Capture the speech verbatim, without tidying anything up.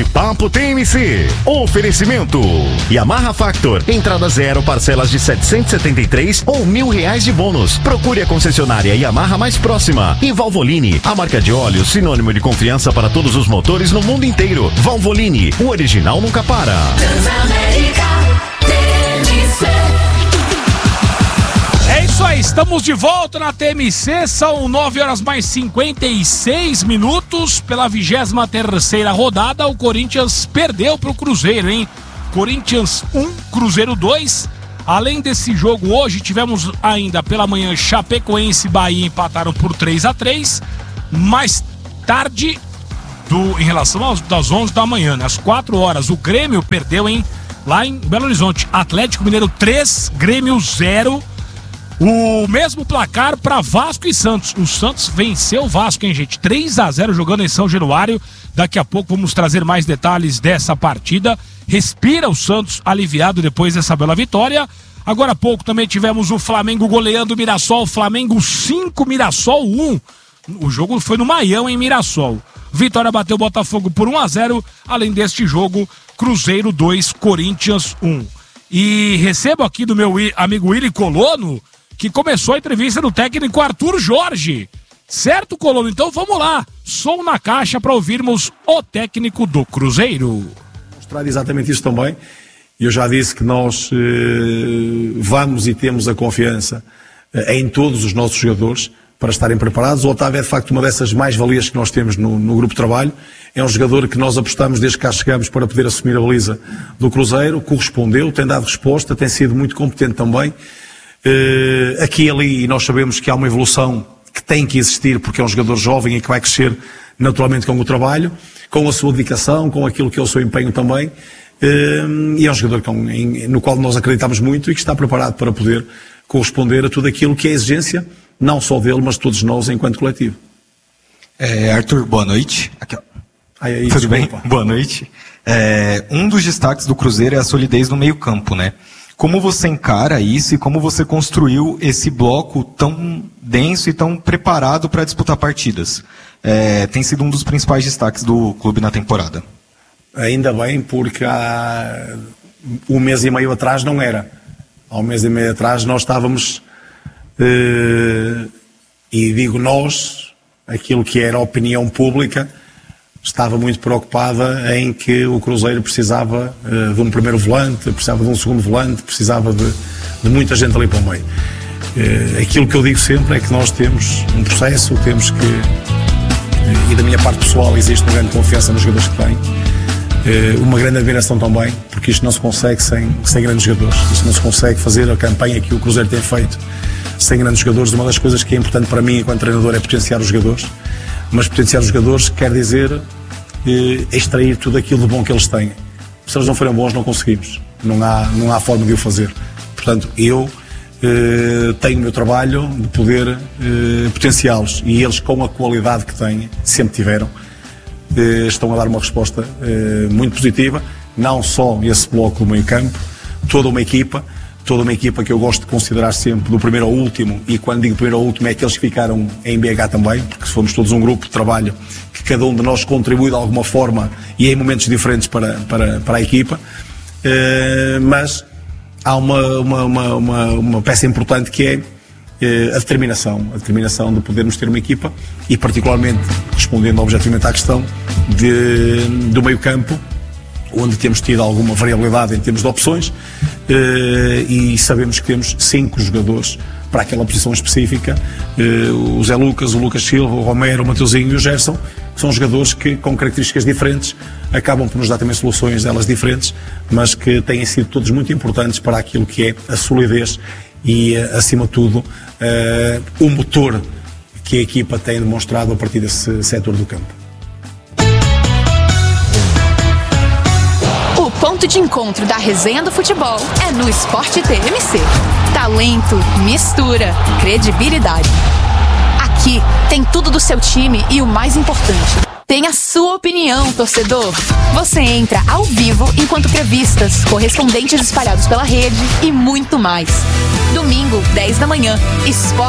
Papo T M C. Oferecimento Yamaha Factor, entrada zero, parcelas de setecentos e setenta e três ou mil reais de bônus. Procure a concessionária Yamaha mais próxima. E Valvoline, a marca de óleo sinônimo de confiança para todos os motores no mundo inteiro. Valvoline, o original nunca para. É isso aí, estamos de volta na T M C, são nove horas mais cinquenta e seis minutos. Pela vigésima terceira rodada, o Corinthians perdeu pro Cruzeiro, hein? Corinthians um, Cruzeiro dois. Além desse jogo hoje, tivemos ainda pela manhã Chapecoense e Bahia empataram por três a três. Mais tarde, do, em relação às das onze da manhã, né? Às quatro horas, o Grêmio perdeu, hein? Lá em Belo Horizonte, Atlético Mineiro três, Grêmio zero. O mesmo placar para Vasco e Santos. O Santos venceu o Vasco, hein, gente? três a zero jogando em São Januário. Daqui a pouco vamos trazer mais detalhes dessa partida. Respira o Santos aliviado depois dessa bela vitória. Agora há pouco também tivemos o Flamengo goleando o Mirassol. Flamengo cinco, Mirassol um. O jogo foi no Maião, em Mirassol. Vitória bateu o Botafogo por um a zero. Além deste jogo, Cruzeiro dois, Corinthians um. E recebo aqui do meu amigo Willy Colono, que começou a entrevista do técnico Arthur Jorge. Certo, Colono? Então vamos lá. Som na caixa para ouvirmos o técnico do Cruzeiro. Mostrar exatamente isso também. Eu já disse que nós eh, vamos e temos a confiança eh, em todos os nossos jogadores para estarem preparados. O Otávio é de facto uma dessas mais-valias que nós temos no, no grupo de trabalho. É um jogador que nós apostamos desde que cá chegamos para poder assumir a baliza do Cruzeiro. Correspondeu, tem dado resposta, tem sido muito competente também. Uh, aqui e ali, e nós sabemos que há uma evolução que tem que existir porque é um jogador jovem e que vai crescer naturalmente com o trabalho, com a sua dedicação, com aquilo que é o seu empenho também, uh, e é um jogador com, em, no qual nós acreditamos muito e que está preparado para poder corresponder a tudo aquilo que é a exigência, não só dele, mas de todos nós enquanto coletivo. É, Arthur, boa noite. Aqui, ó. Aí, aí, Tudo desculpa. bem? Boa noite. É, um dos destaques do Cruzeiro é a solidez no meio-campo, né? Como você encara isso e como você construiu esse bloco tão denso e tão preparado para disputar partidas? É, tem sido um dos principais destaques do clube na temporada. Ainda bem, porque há um mês e meio atrás não era. Há um mês e meio atrás nós estávamos, eh, e digo nós, aquilo que era a opinião pública, estava muito preocupada em que o Cruzeiro precisava uh, de um primeiro volante, precisava de um segundo volante, precisava de, de muita gente ali para o meio. Uh, aquilo que eu digo sempre é que nós temos um processo, temos que, uh, e da minha parte pessoal existe uma grande confiança nos jogadores que têm, uh, uma grande admiração também, porque isto não se consegue sem, sem grandes jogadores, isto não se consegue fazer a campanha que o Cruzeiro tem feito sem grandes jogadores. Uma das coisas que é importante para mim enquanto treinador é potenciar os jogadores, mas potenciar os jogadores quer dizer eh, extrair tudo aquilo de bom que eles têm. Se eles não forem bons, não conseguimos. Não há, não há forma de o fazer. Portanto, eu eh, tenho o meu trabalho de poder eh, potenciá-los. E eles, com a qualidade que têm, sempre tiveram, eh, estão a dar uma resposta eh, muito positiva. Não só esse bloco do meio campo, toda uma equipa. Toda uma equipa que eu gosto de considerar sempre do primeiro ao último, e quando digo primeiro ao último é aqueles que ficaram em B H também, porque fomos todos um grupo de trabalho que cada um de nós contribui de alguma forma e em momentos diferentes para, para, para a equipa, uh, mas há uma, uma, uma, uma, uma peça importante que é uh, a determinação, a determinação de podermos ter uma equipa e particularmente, respondendo objetivamente à questão de, do meio campo, onde temos tido alguma variabilidade em termos de opções, eh, e sabemos que temos cinco jogadores para aquela posição específica, eh, o Zé Lucas, o Lucas Silva, o Romero, o Mateuzinho e o Gerson, que são jogadores que com características diferentes acabam por nos dar também soluções delas diferentes, mas que têm sido todos muito importantes para aquilo que é a solidez e, acima de tudo, eh, o motor que a equipa tem demonstrado a partir desse setor do campo. O ponto de encontro da resenha do futebol é no Esporte T M C. Talento, mistura, credibilidade. Aqui tem tudo do seu time e o mais importante, tem a sua opinião, torcedor. Você entra ao vivo enquanto entrevistas, correspondentes espalhados pela rede e muito mais. Domingo, dez da manhã, Esporte